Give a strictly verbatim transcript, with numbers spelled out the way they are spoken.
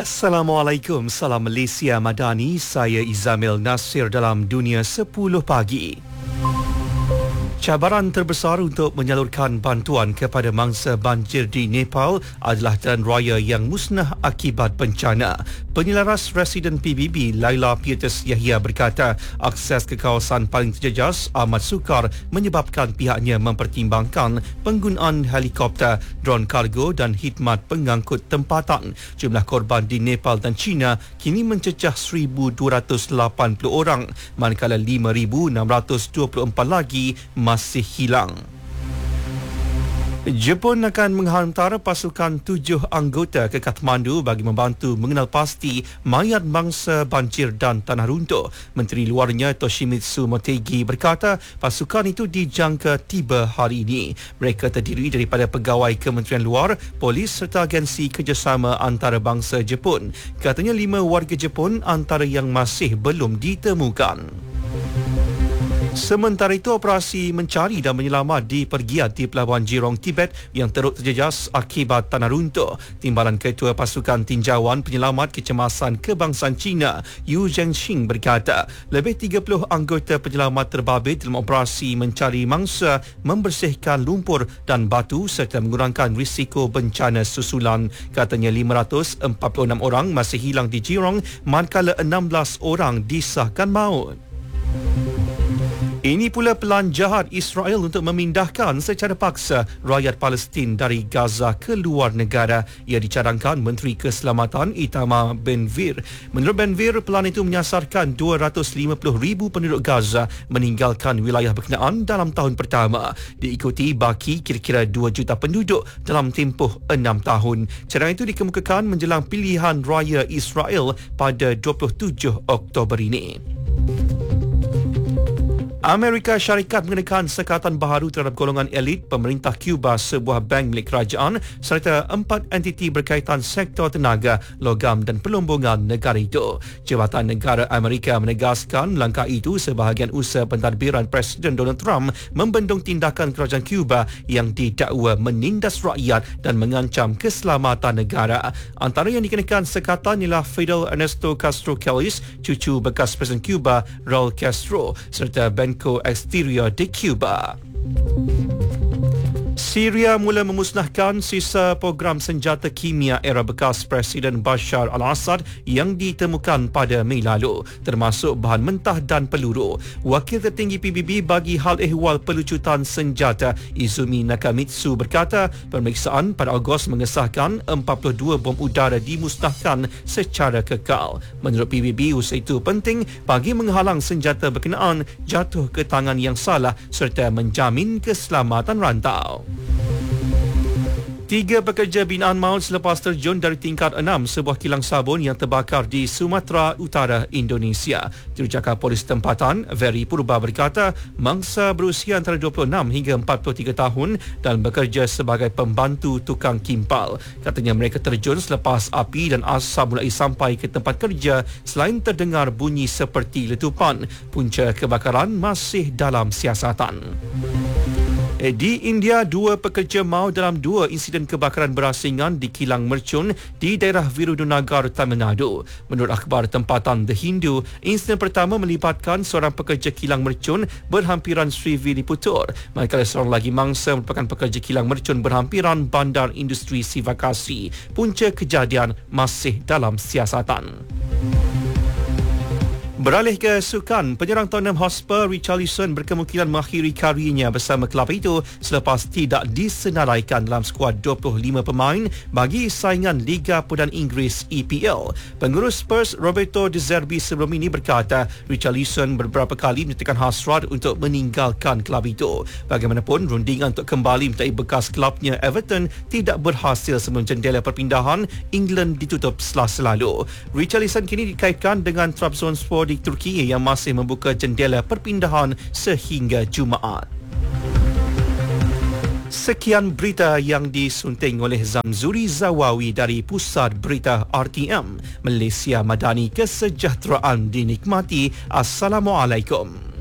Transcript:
Assalamualaikum, salam Malaysia Madani, saya Izamil Nasir dalam Dunia sepuluh Pagi. Cabaran terbesar untuk menyalurkan bantuan kepada mangsa banjir di Nepal adalah jalan raya yang musnah akibat bencana. Penyelaras Residen P B B Laila Pietus Yahya berkata akses ke kawasan paling terjejas amat sukar menyebabkan pihaknya mempertimbangkan penggunaan helikopter, dron kargo dan khidmat pengangkut tempatan. Jumlah korban di Nepal dan China kini mencecah seribu dua ratus lapan puluh orang, manakala lima ribu enam ratus dua puluh empat lagi masih hilang. Jepun akan menghantar pasukan tujuh anggota ke Kathmandu bagi membantu mengenal pasti mayat mangsa banjir dan tanah runtuh. Menteri Luarnya Toshimitsu Motegi berkata pasukan itu dijangka tiba hari ini. Mereka terdiri daripada pegawai Kementerian Luar, polis serta agensi kerjasama antarabangsa Jepun. Katanya lima warga Jepun antara yang masih belum ditemukan. Sementara itu, operasi mencari dan menyelamat dipergiat di Pelabuhan Jurong, Tibet yang teruk terjejas akibat tanah runtuh. Timbalan Ketua Pasukan Tinjauan Penyelamat Kecemasan Kebangsaan China, Yu Zhengxing berkata, lebih tiga puluh anggota penyelamat terbabit dalam operasi mencari mangsa, membersihkan lumpur dan batu serta mengurangkan risiko bencana susulan. Katanya lima ratus empat puluh enam orang masih hilang di Jurong, manakala enam belas orang disahkan maut. Ini pula pelan jahat Israel untuk memindahkan secara paksa rakyat Palestin dari Gaza ke luar negara. Ia dicadangkan Menteri Keselamatan Itamar Ben-Gvir. Menurut Ben-Gvir, pelan itu menyasarkan dua ratus lima puluh ribu penduduk Gaza meninggalkan wilayah berkenaan dalam tahun pertama. Diikuti baki kira-kira dua juta penduduk dalam tempoh enam tahun. Cadangan itu dikemukakan menjelang pilihan raya Israel pada dua puluh tujuh Oktober ini. Amerika Syarikat mengenakan sekatan baharu terhadap golongan elit pemerintah Cuba, sebuah bank milik kerajaan serta empat entiti berkaitan sektor tenaga, logam dan pelombongan negara itu. Jabatan Negara Amerika menegaskan langkah itu sebahagian usaha pentadbiran Presiden Donald Trump membendung tindakan kerajaan Cuba yang didakwa menindas rakyat dan mengancam keselamatan negara. Antara yang dikenakan sekatan ialah Fidel Ernesto Castro Calles, cucu bekas Presiden Cuba Raul Castro, serta Banco Exterior de Cuba. Syria mula memusnahkan sisa program senjata kimia era bekas Presiden Bashar al-Assad yang ditemukan pada Mei lalu, termasuk bahan mentah dan peluru. Wakil tertinggi P B B bagi hal ehwal pelucutan senjata, Izumi Nakamitsu berkata pemeriksaan pada Ogos mengesahkan empat puluh dua bom udara dimusnahkan secara kekal. Menurut P B B, usaha itu penting bagi menghalang senjata berkenaan jatuh ke tangan yang salah serta menjamin keselamatan rantau. Tiga pekerja binaan maut selepas terjun dari tingkat enam sebuah kilang sabun yang terbakar di Sumatera Utara, Indonesia. Jurucakap Polis tempatan, Very Purba berkata, mangsa berusia antara dua puluh enam hingga empat puluh tiga tahun dan bekerja sebagai pembantu tukang kimpal. Katanya mereka terjun selepas api dan asap mulai sampai ke tempat kerja selain terdengar bunyi seperti letupan. Punca kebakaran masih dalam siasatan. Di India, dua pekerja maut dalam dua insiden kebakaran berasingan di kilang mercun di daerah Virudunagar, Tamil Nadu. Menurut akhbar tempatan The Hindu, insiden pertama melibatkan seorang pekerja kilang mercun berhampiran Srivilliputur, manakala seorang lagi mangsa merupakan pekerja kilang mercun berhampiran Bandar Industri Sivakasi. Punca kejadian masih dalam siasatan. Beralih ke sukan, penyerang Tottenham Hotspur Richarlison berkemungkinan mengakhiri kariernya bersama kelab itu selepas tidak disenaraikan dalam skuad dua puluh lima pemain bagi saingan Liga Perdana Inggeris E P L. Pengurus Spurs Roberto De Zerbi sebelum ini berkata Richarlison beberapa kali menyatakan hasrat untuk meninggalkan kelab itu. Bagaimanapun, rundingan untuk kembali menyertai bekas kelabnya Everton tidak berhasil sebelum jendela perpindahan England ditutup Selasa lalu. Richarlison kini dikaitkan dengan Trabzonspor di Turki yang masih membuka jendela perpindahan sehingga Jumaat. Sekian berita yang disunting oleh Zamzuri Zawawi dari Pusat Berita R T M. Malaysia Madani, kesejahteraan dinikmati. Assalamualaikum.